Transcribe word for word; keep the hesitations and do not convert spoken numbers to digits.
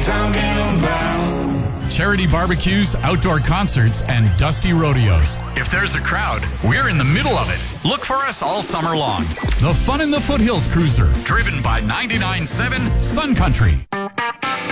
talking about. Charity barbecues, outdoor concerts, and dusty rodeos. If there's a crowd, we're in the middle of it. Look for us all summer long. The Fun in the Foothills Cruiser, driven by ninety-nine point seven Sun Country.